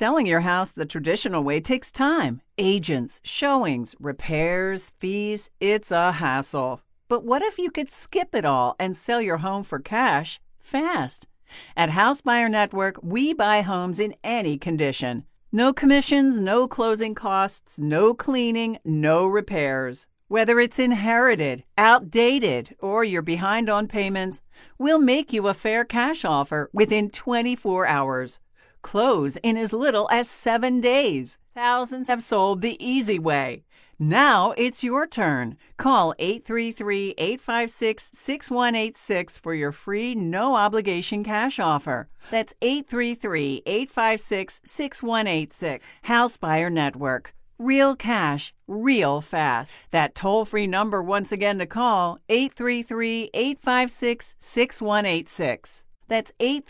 Selling your house the traditional way takes time. Agents, showings, repairs, fees. It's a hassle. But what if you could skip it all and sell your home for cash fast? At House Buyer Network, we buy homes in any condition. No commissions, no closing costs, no cleaning, no repairs. Whether it's inherited, outdated, or you're behind on payments, we'll make you a fair cash offer within 24 hours. Close in as little as 7 days. Thousands have sold the easy way. Now it's your turn. Call 833-856-6186 for your free, no-obligation cash offer. That's 833-856-6186. House Buyer Network. Real cash, real fast. That toll-free number once again to call, 833-856-6186. That's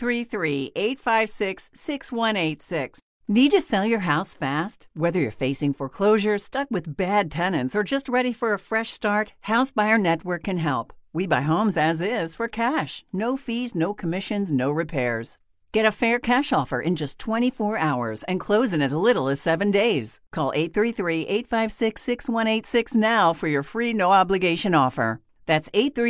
833-856-6186. Need to sell your house fast? Whether you're facing foreclosure, stuck with bad tenants, or just ready for a fresh start, House Buyer Network can help. We buy homes as is for cash. No fees, no commissions, no repairs. Get a fair cash offer in just 24 hours and close in as little as 7 days. Call 833-856-6186 now for your free no-obligation offer. That's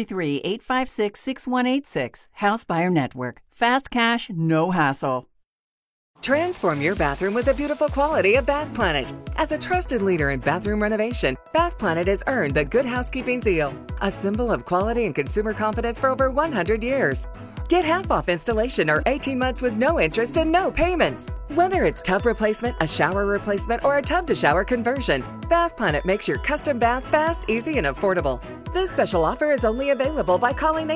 833-856-6186. House Buyer Network. Fast cash, no hassle. Transform your bathroom with the beautiful quality of Bath Planet. As a trusted leader in bathroom renovation, Bath Planet has earned the Good Housekeeping seal, a symbol of quality and consumer confidence for over 100 years. Get half off installation or 18 months with no interest and no payments. Whether it's tub replacement, a shower replacement, or a tub-to-shower conversion, Bath Planet makes your custom bath fast, easy, and affordable. This special offer is only available by calling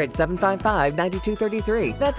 800-755-9233. That's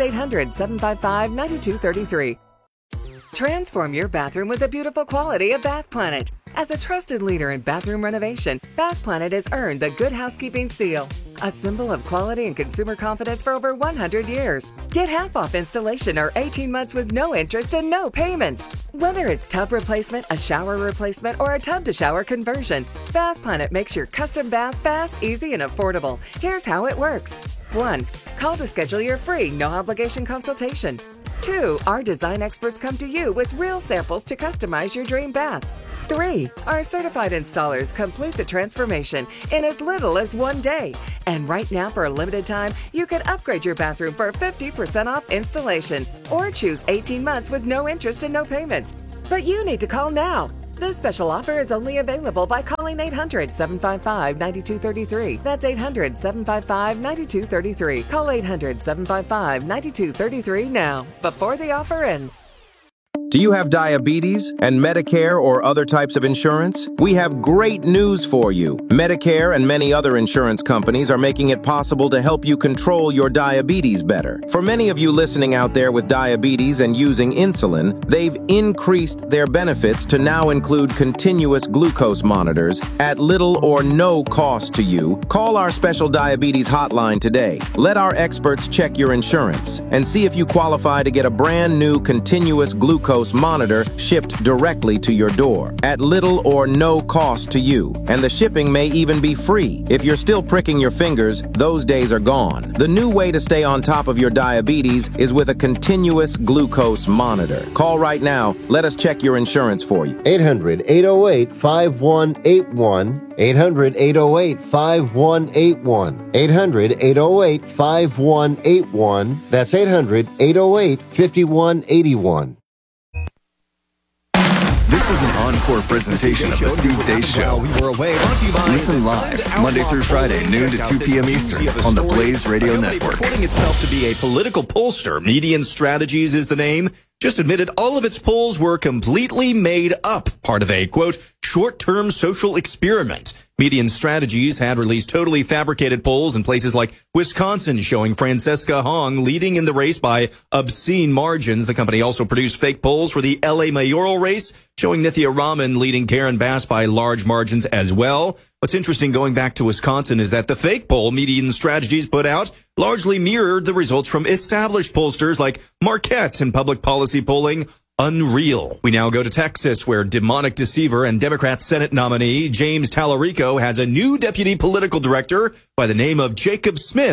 800-755-9233. Transform your bathroom with the beautiful quality of Bath Planet. As a trusted leader in bathroom renovation, Bath Planet has earned the Good Housekeeping seal, a symbol of quality and consumer confidence for over 100 years. Get half off installation or 18 months with no interest and no payments. Whether it's tub replacement, a shower replacement, or a tub-to-shower conversion, Bath Planet makes your custom bath fast, easy, and affordable. Here's how it works. 1. Call to schedule your free, no-obligation consultation. 2. Our design experts come to you with real samples to customize your dream bath. 3. Our certified installers complete the transformation in as little as 1 day. And right now, for a limited time, you can upgrade your bathroom for 50% off installation or choose 18 months with no interest and no payments. But you need to call now. This special offer is only available by calling 800-755-9233. That's 800-755-9233. Call 800-755-9233 now, before the offer ends. Do you have diabetes and Medicare or other types of insurance? We have great news for you. Medicare and many other insurance companies are making it possible to help you control your diabetes better. For many of you listening out there with diabetes and using insulin, they've increased their benefits to now include continuous glucose monitors at little or no cost to you. Call our special diabetes hotline today. Let our experts check your insurance and see if you qualify to get a brand new continuous glucose monitor shipped directly to your door at little or no cost to you. And the shipping may even be free. If you're still pricking your fingers, those days are gone. The new way to stay on top of your diabetes is with a continuous glucose monitor. Call right now. Let us check your insurance for you. 800-808-5181. 800-808-5181. 800-808-5181. That's 800-808-5181. This is an encore presentation of the Steve Deace Show. Listen live, Monday through Friday, noon to 2 p.m. Eastern, on the Blaze Radio Network. Reporting itself to be a political pollster, Median Strategies is the name, just admitted all of its polls were completely made up, part of a, quote, short-term social experiment. Median Strategies had released totally fabricated polls in places like Wisconsin showing Francesca Hong leading in the race by obscene margins. The company also produced fake polls for the LA mayoral race showing Nithya Raman leading Karen Bass by large margins as well. What's interesting going back to Wisconsin is that the fake poll Median Strategies put out largely mirrored the results from established pollsters like Marquette and Public Policy Polling. Unreal. We now go to Texas, where demonic deceiver and Democrat Senate nominee James Tallarico has a new deputy political director by the name of Jacob Smith.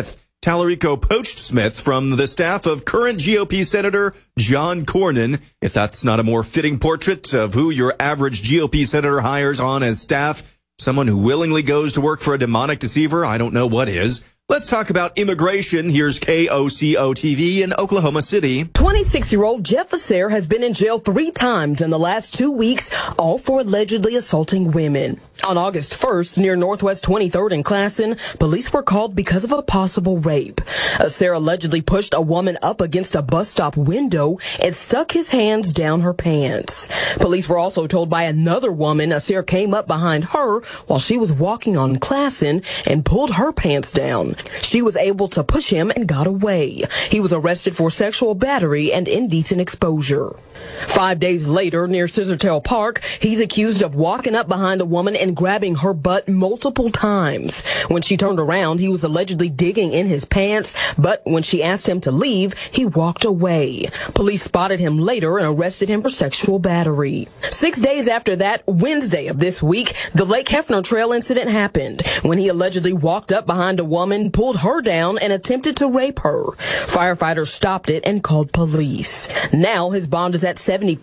Tallarico poached Smith from the staff of current GOP Senator John Cornyn. If that's not a more fitting portrait of who your average GOP senator hires on as staff, someone who willingly goes to work for a demonic deceiver, I don't know what is. Let's talk about immigration. Here's KOCO-TV in Oklahoma City. 26-year-old Jeff Acer has been in jail 3 times in the last 2 weeks, all for allegedly assaulting women. On August 1st, near Northwest 23rd and Classen, police were called because of a possible rape. Acer allegedly pushed a woman up against a bus stop window and stuck his hands down her pants. Police were also told by another woman Acer came up behind her while she was walking on Classen and pulled her pants down. She was able to push him and got away. He was arrested for sexual battery and indecent exposure. 5 days later, near Scissortail Park, he's accused of walking up behind a woman and grabbing her butt multiple times. When she turned around, he was allegedly digging in his pants, but when she asked him to leave, he walked away. Police spotted him later and arrested him for sexual battery. 6 days after that, Wednesday of this week, the Lake Hefner Trail incident happened when he allegedly walked up behind a woman, pulled her down, and attempted to rape her. Firefighters stopped it and called police. Now his bond is at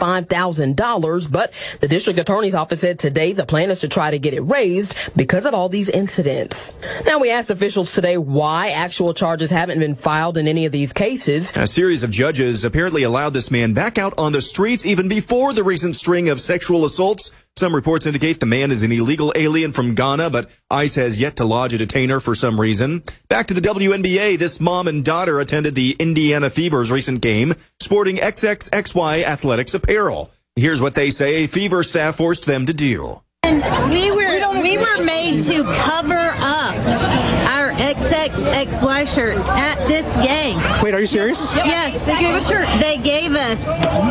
$75,000, but the district attorney's office said today the plan is to try to get it raised because of all these incidents. Now we asked officials today why actual charges haven't been filed in any of these cases. A series of judges apparently allowed this man back out on the streets even before the recent string of sexual assaults. Some reports indicate the man is an illegal alien from Ghana, but ICE has yet to lodge a detainer for some reason. Back to the WNBA, this mom and daughter attended the Indiana Fever's recent game, sporting XXXY athletics apparel. Here's what they say Fever staff forced them to do. And we were made to cover up our XXXY shirts at this game. Wait, are you serious? Yes, they gave us shirts. They gave us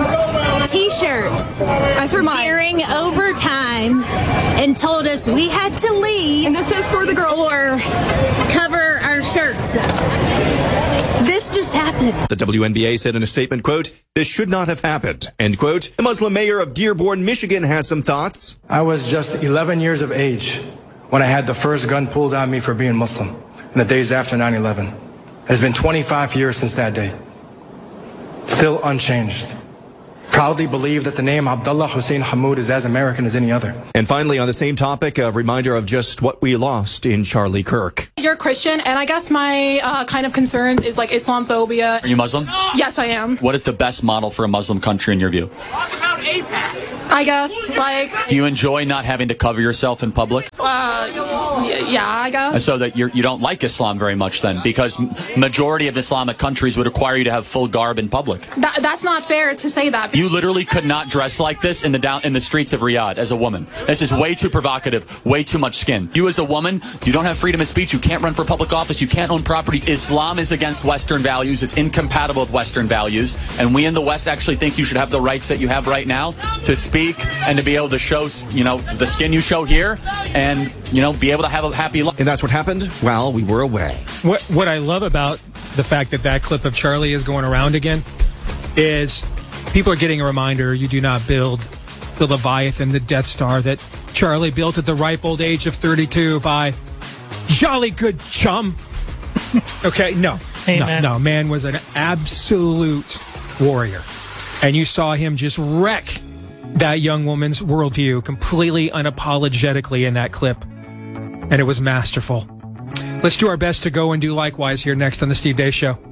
T-shirts during overtime and told us we had to leave. And this is for the girls. Or cover our shirts up. This just happened. The WNBA said in a statement, quote, "This should not have happened," end quote. The Muslim mayor of Dearborn, Michigan has some thoughts. I was just 11 years of age when I had the first gun pulled on me for being Muslim in the days after 9/11. It's been 25 years since that day. Still unchanged. Proudly believe that the name Abdullah Hussein Hamoud is as American as any other. And finally, on the same topic, a reminder of just what we lost in Charlie Kirk. You're a Christian, and I guess my kind of concerns is like Islamophobia. Are you Muslim? Yes, I am. What is the best model for a Muslim country in your view? Talk about AIPAC. I guess, like... Do you enjoy not having to cover yourself in public? Yeah, I guess. So that you don't like Islam very much then, because majority of Islamic countries would require you to have full garb in public. That's not fair to say that. You literally could not dress like this in the streets of Riyadh as a woman. This is way too provocative, way too much skin. You as a woman, you don't have freedom of speech, you can't run for public office, you can't own property. Islam is against Western values, it's incompatible with Western values, and we in the West actually think you should have the rights that you have right now to speak and to be able to show, the skin you show here and, be able to have a happy life. And that's what happened while we were away. What I love about the fact that clip of Charlie is going around again is people are getting a reminder you do not build the Leviathan, the Death Star that Charlie built at the ripe old age of 32 by jolly good chum. Okay, no. Man was an absolute warrior. And you saw him just wreck that young woman's worldview completely unapologetically in that clip. And it was masterful. Let's do our best to go and do likewise here next on The Steve Deace Show.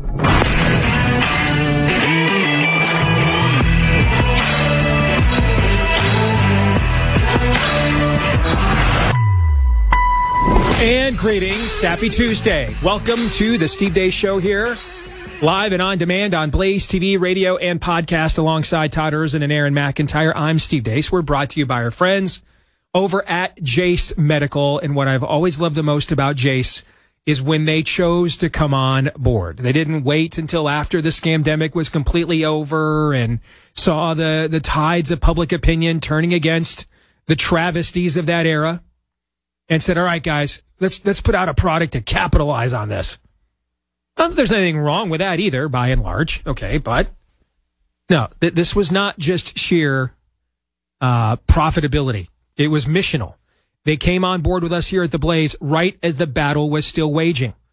And greetings, happy Tuesday. Welcome to The Steve Deace Show here, live and on demand on Blaze TV, radio, and podcast alongside Todd Erzin and Aaron McIntyre. I'm Steve Deace. We're brought to you by our friends over at Jace Medical. And what I've always loved the most about Jace is when they chose to come on board. They didn't wait until after the scamdemic was completely over and saw the tides of public opinion turning against the travesties of that era and said, all right, guys, let's put out a product to capitalize on this. Not that there's anything wrong with that either, by and large. Okay, but no, this was not just sheer profitability. It was missional. They came on board with us here at the Blaze right as the battle was still waging.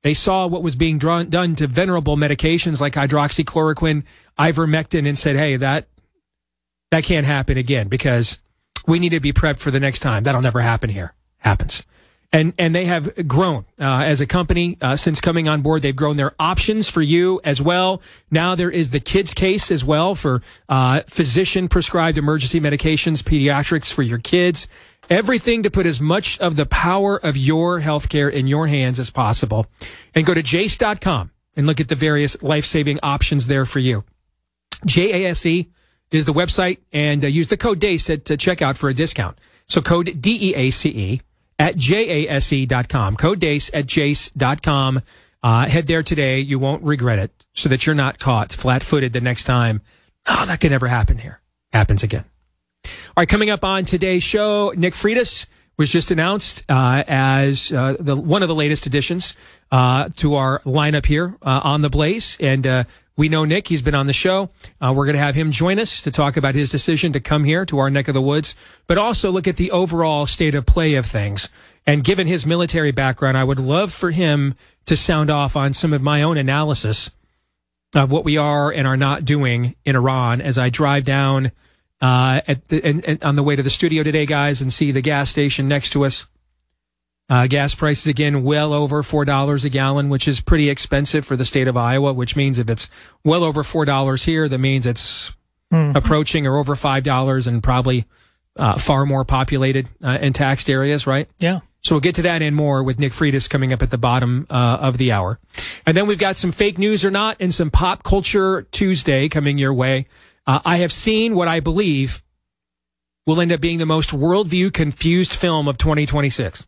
They saw what was being done to venerable medications like hydroxychloroquine, ivermectin, and said, hey, that can't happen again because we need to be prepped for the next time. That'll never happen here. Happens. And they have grown as a company since coming on board. They've grown their options for you as well. Now there is the kids case as well for physician-prescribed emergency medications, pediatrics for your kids. Everything to put as much of the power of your healthcare in your hands as possible. And go to jase.com and look at the various life-saving options there for you. JASE is the website, and use the code DACE at checkout for a discount. So code DEACE at jase.com. Code DACE at jase.com. Head there today. You won't regret it, so that you're not caught flat-footed the next time. Oh, that could never happen here. Happens again. All right, coming up on today's show, Nick Freitas was just announced as one of the latest additions to our lineup here on The Blaze. And we know Nick. He's been on the show. We're going to have him join us to talk about his decision to come here to our neck of the woods, but also look at the overall state of play of things. And given his military background, I would love for him to sound off on some of my own analysis of what we are and are not doing in Iran as I drive down on the way to the studio today, guys, and see the gas station next to us. Gas prices, again, well over $4 a gallon, which is pretty expensive for the state of Iowa, which means if it's well over $4 here, that means it's approaching or over $5 and probably far more populated and taxed areas, right? Yeah. So we'll get to that and more with Nick Freitas coming up at the bottom of the hour. And then we've got some fake news or not and some Pop Culture Tuesday coming your way. I have seen what I believe will end up being the most worldview confused film of 2026.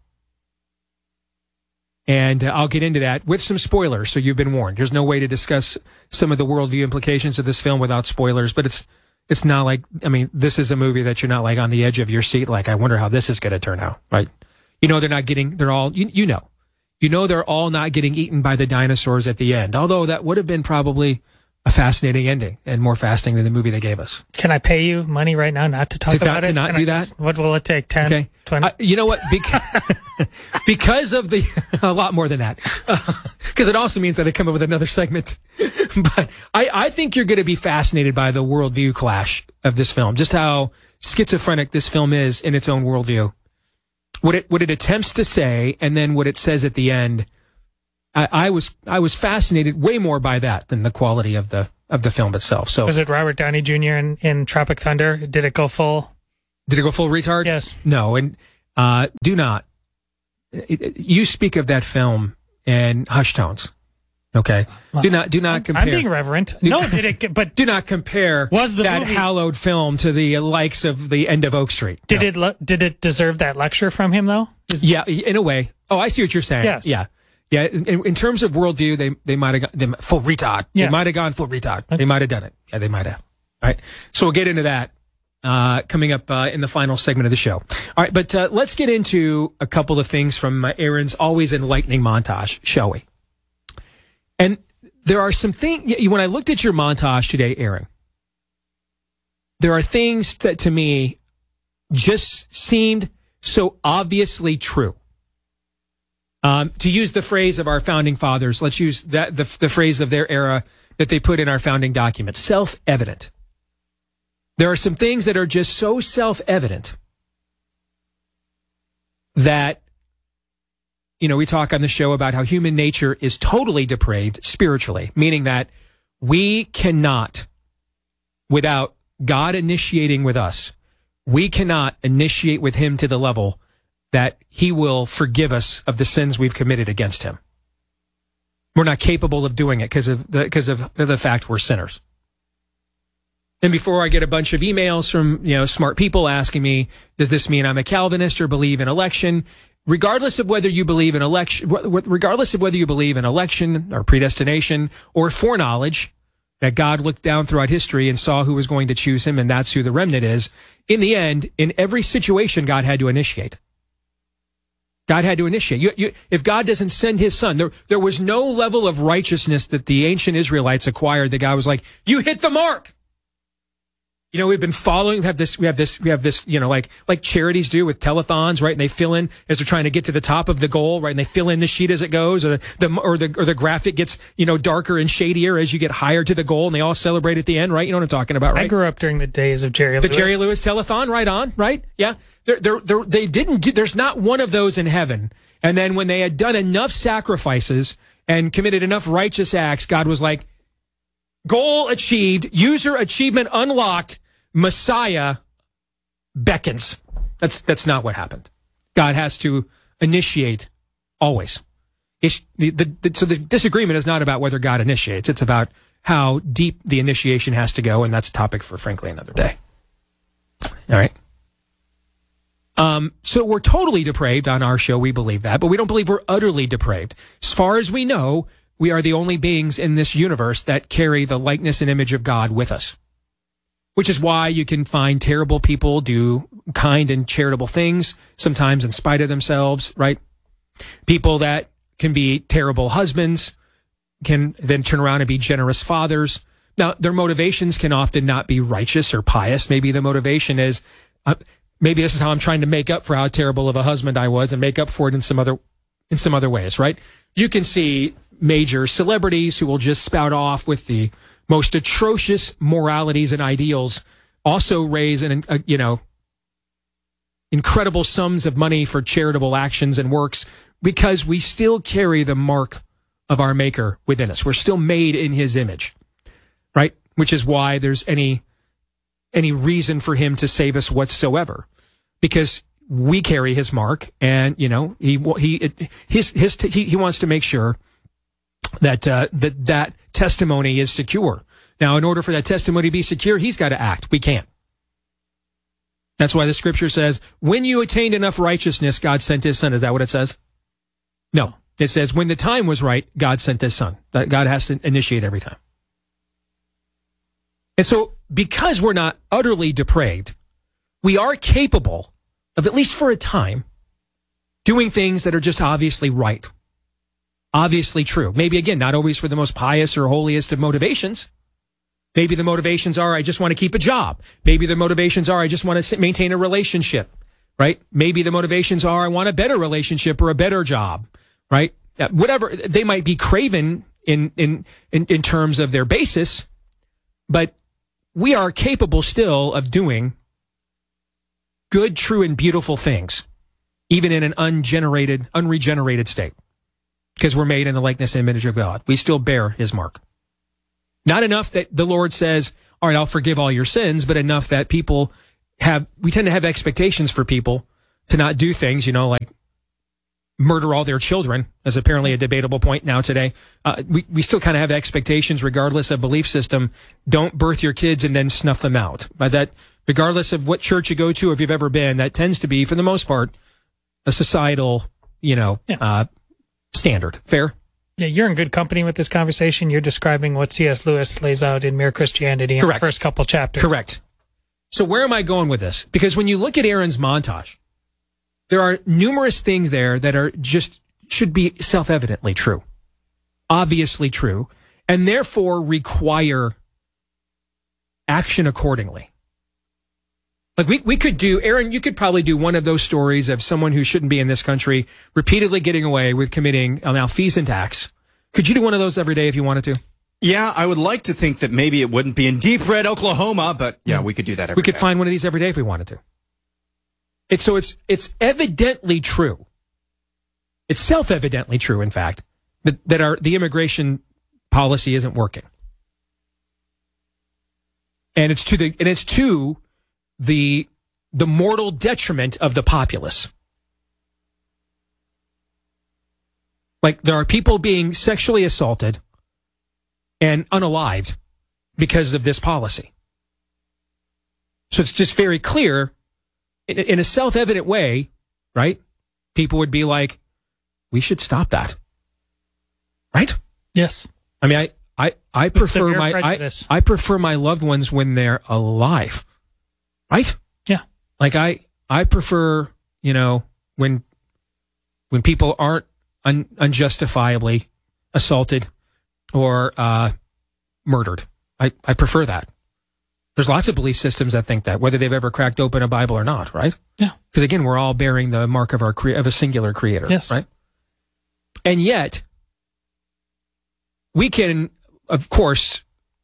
And I'll get into that with some spoilers, so you've been warned. There's no way to discuss some of the worldview implications of this film without spoilers, but it's not like, I mean, this is a movie that you're not like on the edge of your seat, like, I wonder how this is going to turn out, right? You know, they're all not getting eaten by the dinosaurs at the end, although that would have been probably a fascinating ending and more fascinating than the movie they gave us. Can I pay you money right now not to talk about it? To not do that? What will it take? 10, okay. 20? You know what? Because of a lot more than that. Because it also means that I come up with another segment. But I think you're going to be fascinated by the worldview clash of this film, just how schizophrenic this film is in its own worldview. What it attempts to say and then what it says at the end. I was fascinated way more by that than the quality of the film itself. So was it Robert Downey Jr. in Tropic Thunder? Did it go full retard? Yes. No, and do not. You speak of that film in hushed tones. Okay. Do not compare. I'm being reverent. No, but do not compare that movie hallowed film to the likes of The End of Oak Street. Did it deserve that lecture from him though? Yeah, in a way. Oh, I see what you're saying. Yes. Yeah. Yeah, in terms of worldview, they might have gone full retard. Yeah. They might have gone full retard. Okay. They might have done it. Yeah, they might have. All right. So we'll get into that coming up in the final segment of the show. All right, but let's get into a couple of things from Aaron's always enlightening montage, shall we? And there are some things, when I looked at your montage today, Aaron, there are things that to me just seemed so obviously true. To use the phrase of our founding fathers, let's use that the phrase of their era that they put in our founding documents, self-evident. There are some things that are just so self-evident that, we talk on the show about how human nature is totally depraved spiritually, meaning that we cannot, without God initiating with us, we cannot initiate with him to the level that he will forgive us of the sins we've committed against him. We're not capable of doing it because of the fact we're sinners. And before I get a bunch of emails from smart people asking me, does this mean I'm a Calvinist or believe in election? Regardless of whether you believe in election or predestination or foreknowledge, that God looked down throughout history and saw who was going to choose him, and that's who the remnant is. In the end, in every situation, God had to initiate. God had to initiate. If God doesn't send his son, there was no level of righteousness that the ancient Israelites acquired that God was like, you hit the mark. You know, we've been following, we have this, you know, like charities do with telethons, right? And they fill in as they're trying to get to the top of the goal, right? And they fill in the sheet as it goes, or the graphic gets, you know, darker and shadier as you get higher to the goal, and they all celebrate at the end, right? You know what I'm talking about, right? I grew up during the days of Jerry Lewis. The Jerry Lewis telethon, right on, right? Yeah. They didn't do, there's not one of those in heaven. And then when they had done enough sacrifices and committed enough righteous acts, God was like, goal achieved, user achievement unlocked, Messiah beckons. That's not what happened. God has to initiate always. So the disagreement is not about whether God initiates. It's about how deep the initiation has to go, and that's a topic for, frankly, another day. All right. So we're totally depraved on our show. We believe that, but we don't believe we're utterly depraved. As far as we know, we are the only beings in this universe that carry the likeness and image of God with us, which is why you can find terrible people do kind and charitable things, sometimes in spite of themselves, right? People that can be terrible husbands can then turn around and be generous fathers. Now, their motivations can often not be righteous or pious. Maybe the motivation is, maybe this is how I'm trying to make up for how terrible of a husband I was and make up for it in some other ways, right? You can see major celebrities who will just spout off with the most atrocious moralities and ideals, also raise incredible sums of money for charitable actions and works, because we still carry the mark of our Maker within us. We're still made in His image, right? Which is why there's any reason for Him to save us whatsoever, because we carry His mark, and you know He wants to make sure that testimony is secure. Now, in order for that testimony to be secure, He's got to act. We can't. That's why the scripture says, when you attained enough righteousness, God sent His Son. Is that what it says? No. It says, when the time was right, God sent His Son. That God has to initiate every time. And so, because we're not utterly depraved, we are capable of, at least for a time, doing things that are just obviously right. Obviously true. Maybe, again, not always for the most pious or holiest of motivations. Maybe the motivations are, I just want to keep a job. Maybe the motivations are, I just want to maintain a relationship, right? Maybe the motivations are, I want a better relationship or a better job, right? Whatever they might be craven in terms of their basis, but we are capable still of doing good, true, and beautiful things, even in an unregenerated state, because we're made in the likeness and image of God. We still bear His mark. Not enough that the Lord says, all right, I'll forgive all your sins, but enough that we tend to have expectations for people to not do things, like murder all their children, as apparently a debatable point now today. We still kind of have expectations, regardless of belief system. Don't birth your kids and then snuff them out. By that, regardless of what church you go to, if you've ever been, that tends to be, for the most part, a societal, standard. Fair? Yeah, you're in good company with this conversation. You're describing what C.S. Lewis lays out in Mere Christianity in the first couple chapters. Correct. So where am I going with this? Because when you look at Aaron's montage, there are numerous things there that are should be self-evidently true, obviously true, and therefore require action accordingly. Like we could do, Aaron, you could probably do one of those stories of someone who shouldn't be in this country repeatedly getting away with committing malfeasant acts. Could you do one of those every day if you wanted to? Yeah, I would like to think that maybe it wouldn't be in deep red Oklahoma, but yeah, we could do that every day. We could find one of these every day if we wanted to. It's evidently true. It's self-evidently true, in fact, that the immigration policy isn't working. And it's to the mortal detriment of the populace. Like, there are people being sexually assaulted and unalived because of this policy. So it's just very clear, in a self-evident way, right? People would be like, we should stop that. Right? Yes. I mean, I prefer my loved ones when they're alive. Right? Yeah. Like I prefer, when people aren't unjustifiably assaulted or murdered. I prefer that. There's lots of belief systems that think that, whether they've ever cracked open a Bible or not, right? Yeah. Because again, we're all bearing the mark of of a singular creator, yes. Right? And yet, we can, of course,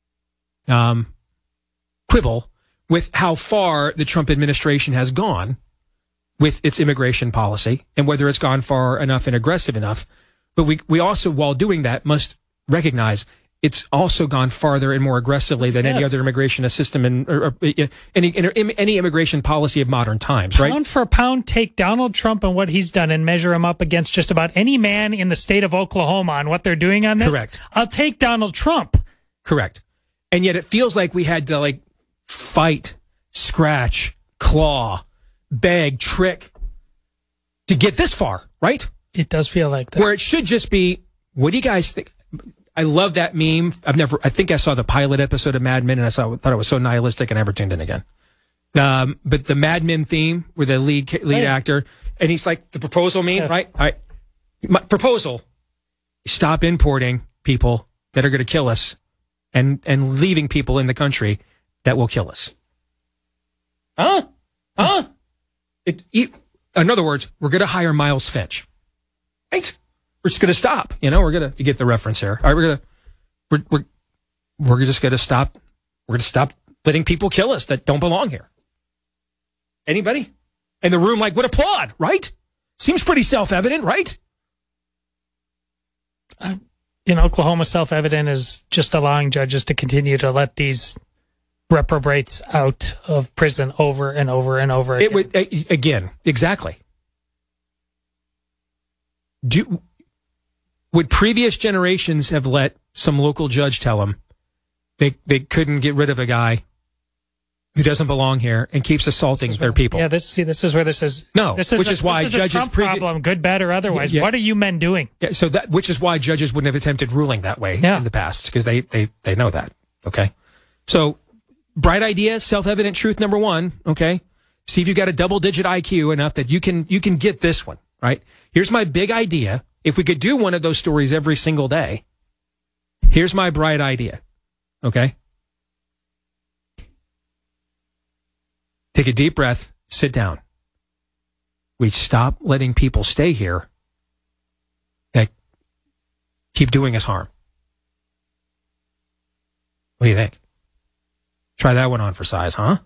quibble with how far the Trump administration has gone with its immigration policy and whether it's gone far enough and aggressive enough. But we also, while doing that, must recognize it's also gone farther and more aggressively than any other immigration system or any immigration policy of modern times, right? Pound for pound, take Donald Trump and what he's done and measure him up against just about any man in the state of Oklahoma on what they're doing on this. Correct. I'll take Donald Trump. Correct. And yet it feels like we had to fight, scratch, claw, beg, trick to get this far, right? It does feel like that. Where it should just be, what do you guys think? I love that meme. I think I saw the pilot episode of Mad Men and I thought it was so nihilistic and I never tuned in again. But the Mad Men theme with the lead actor, and he's like, the proposal meme, right? All right. My proposal, stop importing people that are going to kill us and leaving people in the country that will kill us. Huh? In other words, we're going to hire Miles Finch. Right? We're just going to stop. If you get the reference here. All right, we're just going to stop. We're going to stop letting people kill us that don't belong here. Anybody? And the room would applaud, right? Seems pretty self-evident, right? In Oklahoma, self-evident is just allowing judges to continue to let these reprobates out of prison over and over and over again. It would, exactly. Would previous generations have let some local judge tell them they couldn't get rid of a guy who doesn't belong here and keeps assaulting their people? Yeah, this is where this is. No, which is why judges Trump problem, good, bad, or otherwise. Yeah. What are you men doing? Yeah, which is why judges wouldn't have attempted ruling that way in the past, because they know that. Okay, so bright idea, self-evident truth number one. Okay, see if you've got a double-digit IQ enough that you can get this one right. Here's my big idea. If we could do one of those stories every single day, here's my bright idea. Okay? Take a deep breath, sit down. We stop letting people stay here that keep doing us harm. What do you think? Try that one on for size, huh?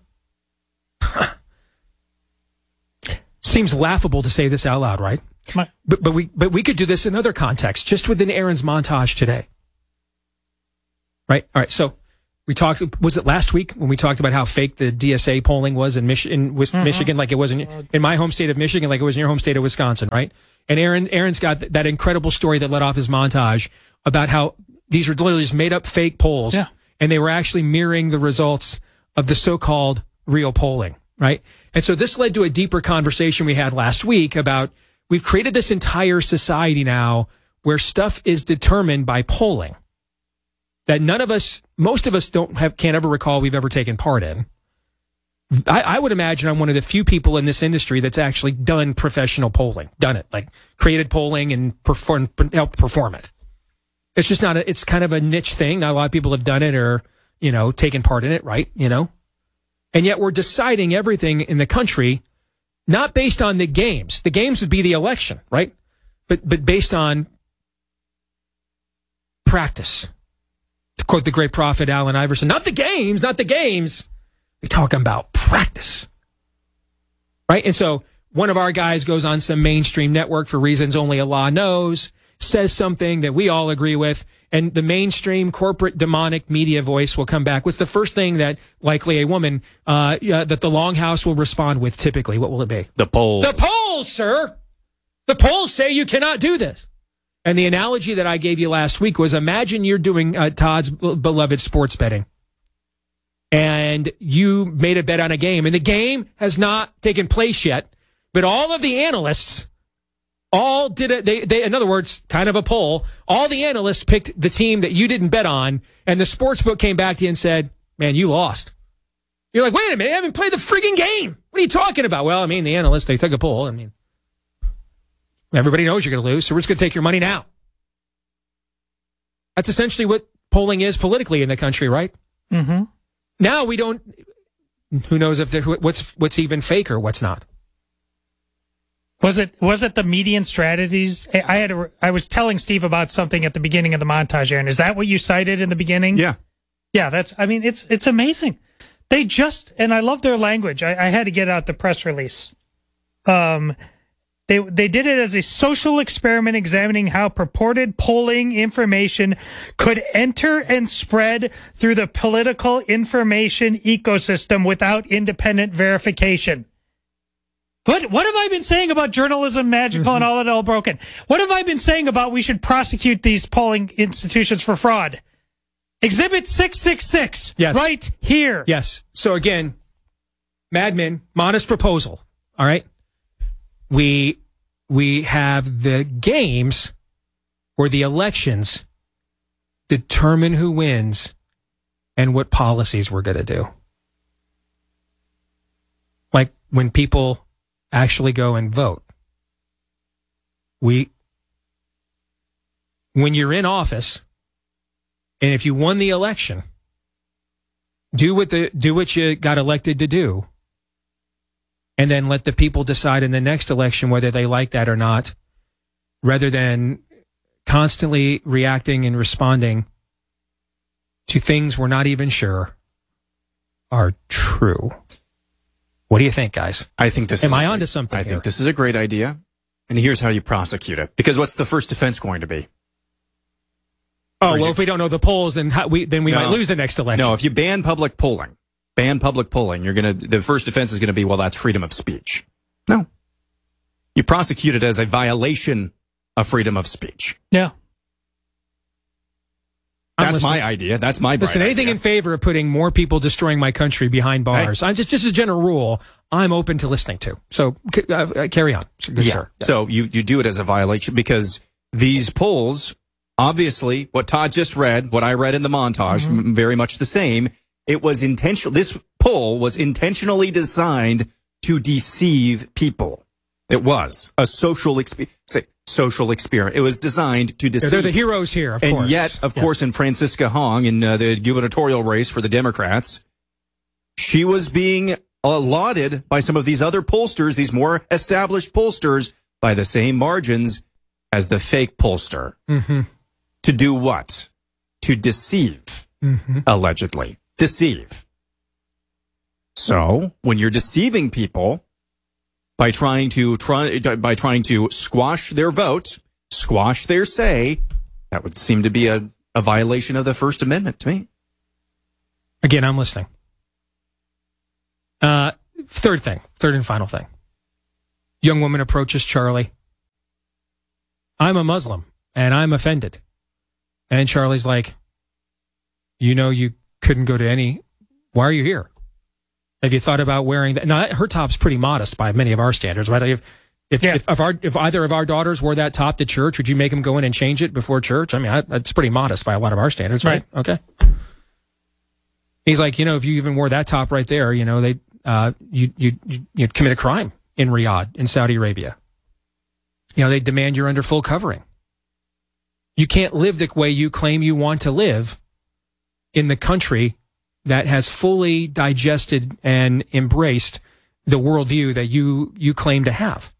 Seems laughable to say this out loud, right? But we could do this in other contexts, just within Aaron's montage today. Right? All right, so we talked, was it last week when we talked about how fake the DSA polling was in Michigan, like it was in my home state of Michigan, like it was in your home state of Wisconsin, right? And Aaron's got that incredible story that led off his montage about how these were literally just made up fake polls, and they were actually mirroring the results of the so-called real polling, right? And so this led to a deeper conversation we had last week about we've created this entire society now where stuff is determined by polling that most of us can't ever recall we've ever taken part in. I would imagine I'm one of the few people in this industry that's actually done professional polling, done it, like created polling and helped perform it. It's just it's kind of a niche thing. Not a lot of people have done it or, taken part in it, right? And yet we're deciding everything in the country not based on the games. The games would be the election, right? But based on practice. To quote the great prophet Allen Iverson, not the games. We're talking about practice. Right? And so one of our guys goes on some mainstream network for reasons only Allah knows, says something that we all agree with, and the mainstream corporate demonic media voice will come back. What's the first thing that likely a woman that the Longhouse will respond with typically? What will it be? The polls. The polls, sir! The polls say you cannot do this. And the analogy that I gave you last week was imagine you're doing Todd's beloved sports betting. And you made a bet on a game, and the game has not taken place yet, but all of the analysts all did it. They, in other words, kind of a poll. All the analysts picked the team that you didn't bet on, and the sportsbook came back to you and said, man, you lost. You're like, wait a minute, I haven't played the frigging game. What are you talking about? Well, the analysts, they took a poll. Everybody knows you're going to lose, so we're just going to take your money now. That's essentially what polling is politically in the country, right? Mm-hmm. Now we don't. Who knows if what's even fake or what's not? Was it the median strategies? I was telling Steve about something at the beginning of the montage, Aaron. Is that what you cited in the beginning? Yeah. Yeah, it's amazing. They just, and I love their language. I had to get out the press release. They did it as a social experiment examining how purported polling information could enter and spread through the political information ecosystem without independent verification. What have I been saying about journalism magical and all broken? What have I been saying about we should prosecute these polling institutions for fraud? Exhibit 666, yes. Right here. Yes. So again, Mad Men, modest proposal. All right. We have the games or the elections determine who wins and what policies we're going to do. Like when people actually go and vote. When you're in office, and if you won the election, do what you got elected to do, and then let the people decide in the next election whether they like that or not, rather than constantly reacting and responding to things we're not even sure are true. What do you think, guys? I think this. Am I onto something? I think this is a great idea, and here's how you prosecute it. Because what's the first defense going to be? Oh, well, if we don't know the polls, then we might lose the next election. No, if you ban public polling, the first defense is going to be, well, that's freedom of speech. No. You prosecute it as a violation of freedom of speech. Yeah. That's my idea. That's my Listen, anything idea. in favor of putting more people destroying my country behind bars. I'm just as a general rule, I'm open to listening to. So carry on. Good sir. So you do it as a violation because these polls, obviously, what Todd just read, what I read in the montage, very much the same. It was intentional. This poll was intentionally designed to deceive people. It was a social experiment. It was designed to deceive. They're the heroes here, of course. And yet, of course, in Francisca Hong, in the gubernatorial race for the Democrats, she was being lauded by some of these other pollsters, these more established pollsters, by the same margins as the fake pollster. Mm-hmm. To do what? To deceive, allegedly. Deceive. So, when you're deceiving people by trying to squash their vote, squash their say, that would seem to be a violation of the First Amendment to me. Again, I'm listening. Third and final thing. Young woman approaches Charlie. I'm a Muslim, and I'm offended. And Charlie's like, you couldn't go to any. Why are you here? Have you thought about wearing that? Now, her top's pretty modest by many of our standards, right? If either of our daughters wore that top to church, would you make them go in and change it before church? I mean, that's pretty modest by a lot of our standards, right? Okay. He's like, if you even wore that top right there, you'd commit a crime in Riyadh, in Saudi Arabia. They demand you're under full covering. You can't live the way you claim you want to live in the country that has fully digested and embraced the worldview that you claim to have.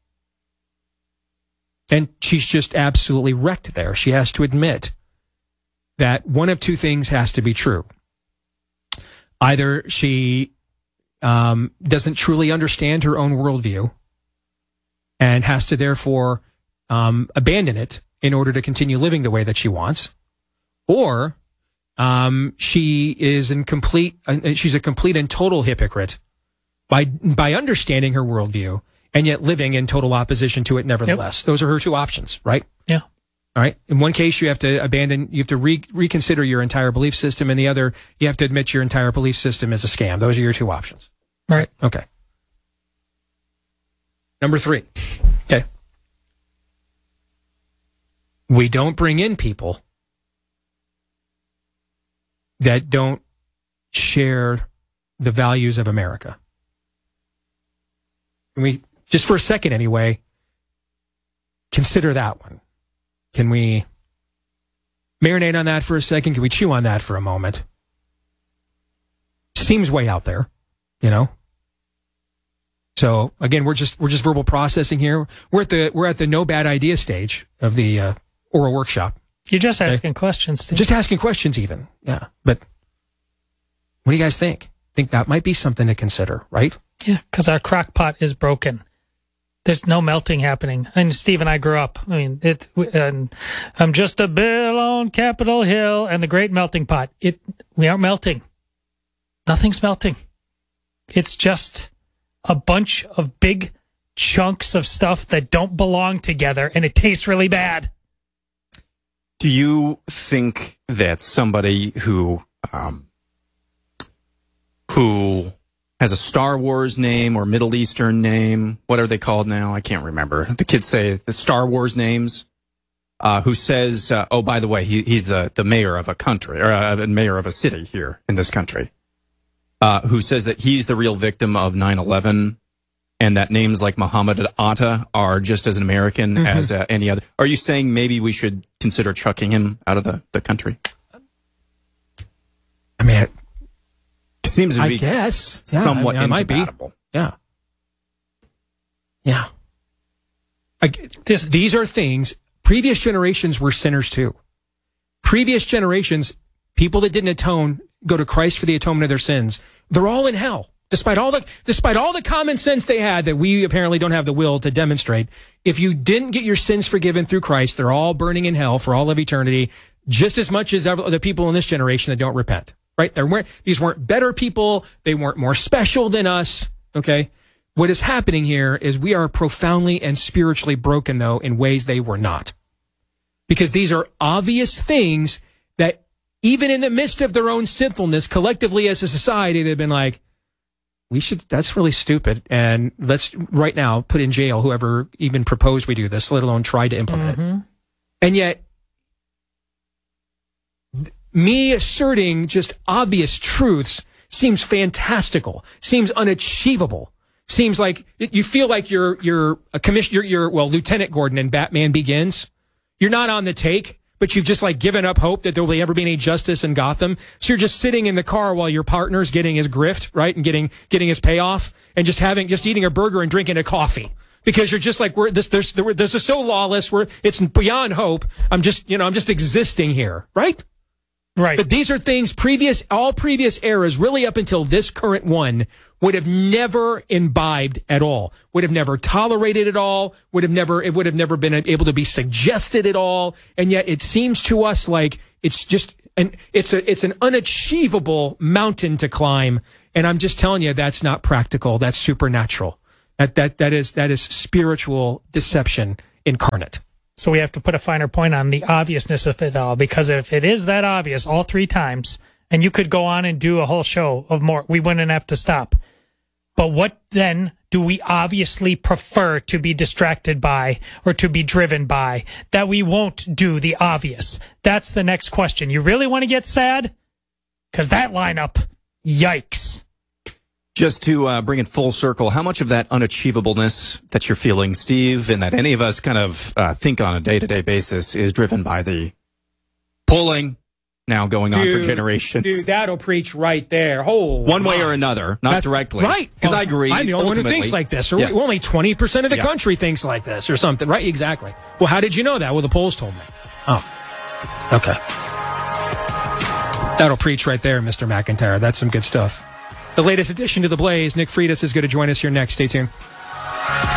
And she's just absolutely wrecked there. She has to admit that one of two things has to be true. Either she doesn't truly understand her own worldview and has to therefore abandon it in order to continue living the way that she wants, or she is she's a complete and total hypocrite by understanding her worldview and yet living in total opposition to it nevertheless. Yep. Those are her two options, right? Yeah. All right. In one case, you have to reconsider your entire belief system. In the other, you have to admit your entire belief system is a scam. Those are your two options. Right. Okay. Number 3. Okay. We don't bring in people that don't share the values of America. Can we, just for a second anyway, consider that one? Can we marinate on that for a second? Can we chew on that for a moment? seems way out there, you know. So again, we're just verbal processing here. We're at the no bad idea stage of the oral workshop. You're just asking questions, Steve. Just asking questions, even. Yeah. But what do you guys think? Think that might be something to consider, right? Yeah, because our crock pot is broken. There's no melting happening. And Steve and I grew up. I mean, and I'm just a bill on Capitol Hill and the great melting pot. We aren't melting. Nothing's melting. It's just a bunch of big chunks of stuff that don't belong together, and it tastes really bad. Do you think that somebody who has a Star Wars name or Middle Eastern name, what are they called now? I can't remember. The kids say the Star Wars names, who says, oh, by the way, he's the mayor of a country, or mayor of a city here in this country, who says that he's the real victim of 9/11 and that names like Muhammad Atta are just as American as any other. Are you saying maybe we should consider chucking him out of the country? I mean, it seems to be somewhat incompatible. Yeah. These are things, previous generations were sinners too. Previous generations, people that didn't atone, go to Christ for the atonement of their sins, they're all in hell. Despite all the common sense they had that we apparently don't have the will to demonstrate, if you didn't get your sins forgiven through Christ, they're all burning in hell for all of eternity, just as much as the people in this generation that don't repent. Right? These weren't better people. They weren't more special than us. Okay? What is happening here is we are profoundly and spiritually broken, though, in ways they were not. Because these are obvious things that even in the midst of their own sinfulness, collectively as a society, they've been like, that's really stupid. And let's right now put in jail whoever even proposed we do this, let alone tried to implement it. And yet, me asserting just obvious truths seems fantastical, seems unachievable, seems like you feel like you're a commissioner, you're Lieutenant Gordon in Batman Begins. You're not on the take, but you've just like given up hope that there will ever be any justice in Gotham. So you're just sitting in the car while your partner's getting his grift, right? And getting his payoff and just eating a burger and drinking a coffee. Because you're just like, this is so lawless. It's beyond hope. I'm just existing here, right? Right. But these are things all previous eras, really up until this current one, would have never imbibed at all, would have never tolerated at all, it would have never been able to be suggested at all. And yet it seems to us like it's just, it's an unachievable mountain to climb. And I'm just telling you, that's not practical. That's supernatural. That is spiritual deception incarnate. So we have to put a finer point on the obviousness of it all, because if it is that obvious all three times, and you could go on and do a whole show of more, we wouldn't have to stop. But what then do we obviously prefer to be distracted by or to be driven by that we won't do the obvious? That's the next question. You really want to get sad? Because that lineup, yikes. Just to bring it full circle, how much of that unachievableness that you're feeling, Steve, and that any of us kind of think on a day-to-day basis is driven by the polling now going on for generations? Dude, that'll preach right there. One way or another, not directly. Right. Because I agree. I'm the only one who thinks like this. Or only 20% of the country thinks like this or something. Right, exactly. Well, how did you know that? Well, the polls told me. Oh, okay. That'll preach right there, Mr. McIntyre. That's some good stuff. The latest addition to The Blaze, Nick Freitas, is going to join us here next. Stay tuned.